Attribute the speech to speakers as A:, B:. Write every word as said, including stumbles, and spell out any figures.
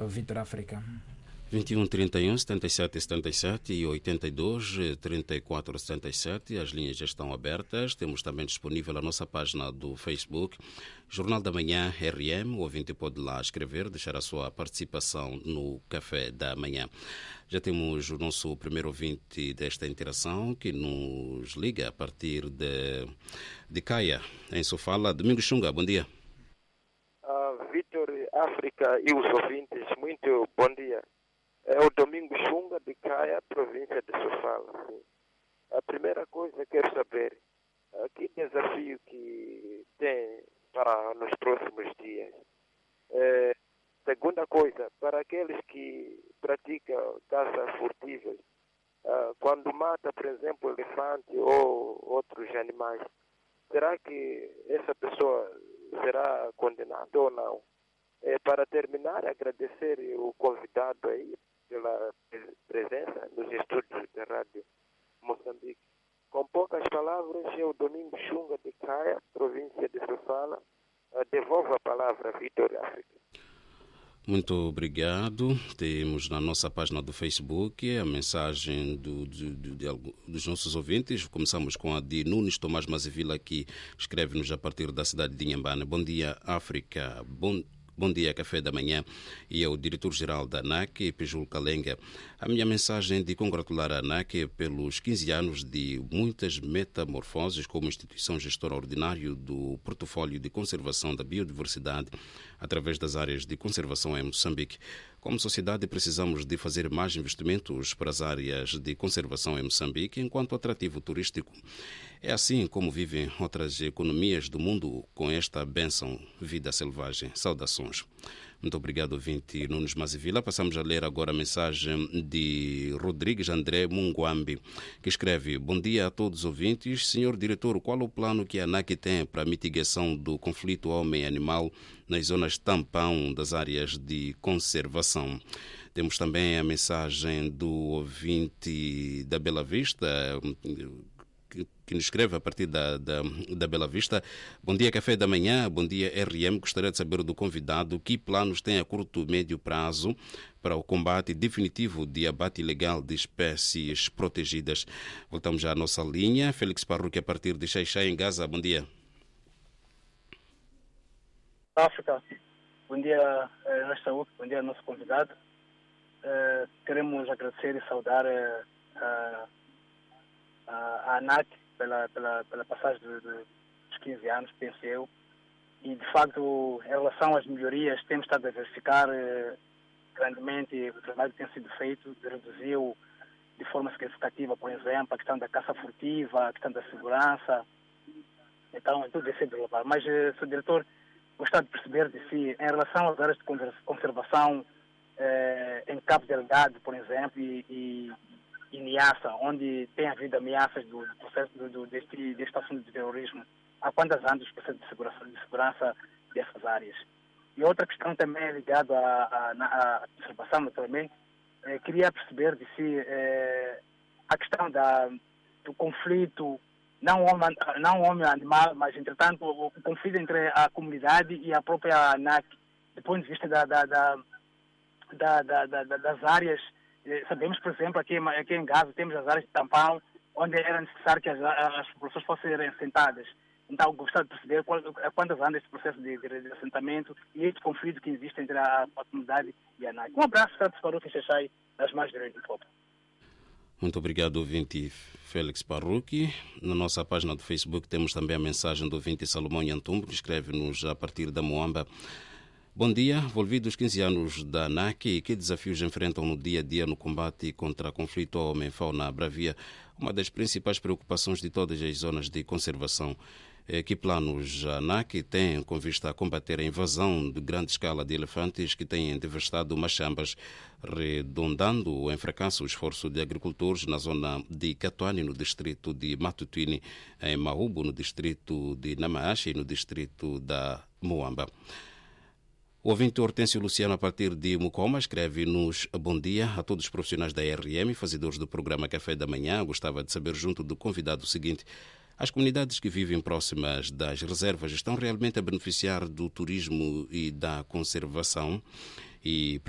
A: Vitor África.
B: vinte e um, trinta e um, setenta e sete, setenta e sete e oitenta e dois, trinta e quatro, setenta e sete. As linhas já estão abertas. Temos também disponível a nossa página do Facebook, Jornal da Manhã R M. O ouvinte pode lá escrever, deixar a sua participação no Café da Manhã. Já temos o nosso primeiro ouvinte desta interação, que nos liga a partir de, de Caia, em Sofala. Domingos Xunga, bom dia.
C: Uh, Vitor África e os ouvintes, muito bom dia. É o Domingos Xunga de Caia, província de Sofala. Sim. A primeira coisa que quero saber, uh, que desafio que tem para nos próximos dias. É, segunda coisa, para aqueles que praticam caça furtiva, uh, quando mata, por exemplo, elefante ou outros animais, será que essa pessoa será condenada ou não? É, para terminar, agradecer o convidado aí pela presença nos estúdios da Rádio Moçambique. Com poucas palavras, eu, Domingos Xunga de Caia, província de Sofala, devolvo a palavra a Vitor África.
B: Muito obrigado. Temos na nossa página do Facebook a mensagem do, do, do, de, dos nossos ouvintes. Começamos com a de Nunes Tomás Mazivila, que escreve-nos a partir da cidade de Inhambane. Bom dia, África. Bom Bom dia, Café da Manhã, e ao diretor-geral da ANAC, Pejul Kalenga. A minha mensagem de congratular a ANAC pelos quinze anos de muitas metamorfoses como instituição gestora ordinária do portfólio de conservação da biodiversidade através das áreas de conservação em Moçambique. Como sociedade, precisamos de fazer mais investimentos para as áreas de conservação em Moçambique enquanto atrativo turístico. É assim como vivem outras economias do mundo com esta bênção vida selvagem. Saudações. Muito obrigado, ouvinte Nunes Mazivila. Passamos a ler agora a mensagem de Rodrigues André Munguambi, que escreve: bom dia a todos os ouvintes. Senhor diretor, qual o plano que a ANAC tem para a mitigação do conflito homem-animal nas zonas tampão das áreas de conservação? Temos também a mensagem do ouvinte da Bela Vista, que nos escreve a partir da, da, da Bela Vista. Bom dia, Café da Manhã. Bom dia, R M. Gostaria de saber do convidado que planos tem a curto e médio prazo para o combate definitivo de abate ilegal de espécies protegidas. Voltamos já à nossa linha. Félix Parruque, a partir de Xaixai, em Gaza. Bom dia.
D: África. Bom dia, Ernesto. Bom dia, nosso convidado. Uh, queremos agradecer e saudar uh, uh, a ANAC pela, pela, pela passagem de, de, dos quinze anos, penso eu, e de facto, em relação às melhorias, temos estado a verificar eh, grandemente o trabalho que tem sido feito, reduziu de forma significativa, por exemplo, a questão da caça furtiva, a questão da segurança, então tudo isso é de levar. Mas, eh, senhor diretor, gostava de perceber de si, em relação às áreas de conservação eh, em Cabo Delgado, por exemplo, e, e e Niassa, onde tem havido ameaças do, do processo do, do, deste, deste assunto de terrorismo, há quantas anos o processo de segurança, de segurança dessas áreas? E outra questão também é ligada à, à, à conservação, naturalmente, eh, queria perceber de si eh, a questão da, do conflito, não homem, não homem-animal, mas, entretanto, o, o conflito entre a comunidade e a própria ANAC, do ponto de vista da, da, da, da, da, da, das áreas. Sabemos, por exemplo, aqui, aqui em Gaza temos as áreas de tampão, onde era necessário que as, as populações fossem assentadas. Então, gostaria de perceber qual, quantas anos esse processo de, de, de assentamento e este conflito que existe entre a, a comunidade e a ANAC. Um abraço, Santos Parruque e Xaixai, das mais direitos do povo.
B: Muito obrigado, ouvinte Félix Parruque. Na nossa página do Facebook temos também a mensagem do ouvinte Salomão Yantumbo, que escreve-nos a partir da Moamba. Bom dia, envolvidos os quinze anos da ANAC, que desafios enfrentam no dia a dia no combate contra o conflito homem-fauna bravia, uma das principais preocupações de todas as zonas de conservação. Que planos a ANAC tem com vista a combater a invasão de grande escala de elefantes que têm devastado Machambas, redundando em fracasso o esforço de agricultores na zona de Catuani, no distrito de Matutini, em Mahubo, no distrito de Namaache e no distrito da Moamba. O ouvinte Hortêncio Luciano, a partir de Mucoma, escreve-nos: bom dia a todos os profissionais da R M, fazedores do programa Café da Manhã. Gostava de saber, junto do convidado, o seguinte: as comunidades que vivem próximas das reservas estão realmente a beneficiar do turismo e da conservação? E